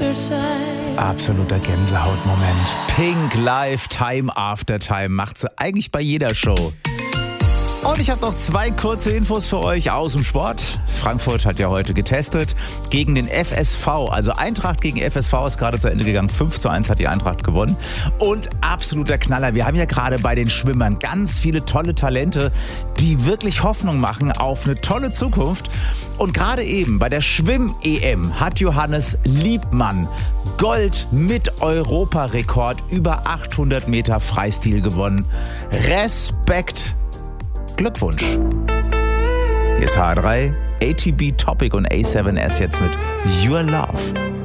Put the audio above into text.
Absoluter Gänsehautmoment. Pink live, Time After Time. Macht sie eigentlich bei jeder Show. Und ich habe noch 2 kurze Infos für euch aus dem Sport. Frankfurt hat ja heute getestet gegen den FSV. Also Eintracht gegen FSV ist gerade zu Ende gegangen. 5:1 hat die Eintracht gewonnen. Und absoluter Knaller. Wir haben ja gerade bei den Schwimmern ganz viele tolle Talente, die wirklich Hoffnung machen auf eine tolle Zukunft. Und gerade eben bei der Schwimm-EM hat Johannes Liebmann Gold mit Europarekord über 800 Meter Freistil gewonnen. Respekt! Glückwunsch. Hier ist H3, ATB Topic und A7S jetzt mit Your Love.